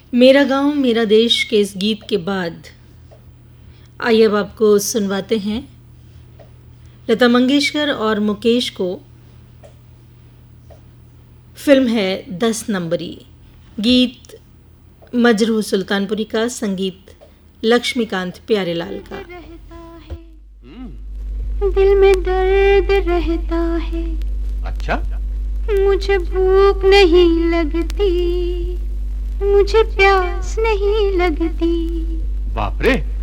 मेरा गांव मेरा देश के इस गीत के बाद आइए अब आपको सुनवाते हैं लता मंगेशकर और मुकेश को। फिल्म है 10 नंबरी। गीत मजरूह सुल्तानपुरी का, संगीत लक्ष्मीकांत प्यारेलाल का। दिल में दर्द रहता है। अच्छा? मुझे भूख नहीं लगती, मुझे प्यास नहीं लगती। बाप रे।